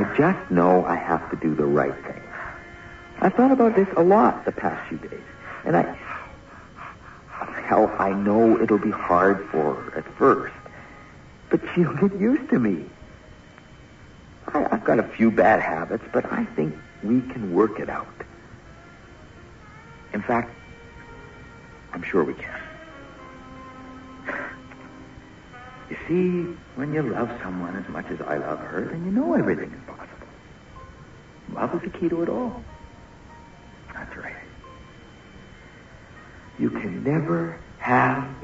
I just know I have to do the right thing. I've thought about this a lot the past few days. And I know it'll be hard for her at first. But she'll get used to me. I've got a few bad habits, but I think we can work it out. In fact, I'm sure we can. You see, when you love someone as much as I love her, then you know everything is possible. Love is the key to it all. That's right. You can never have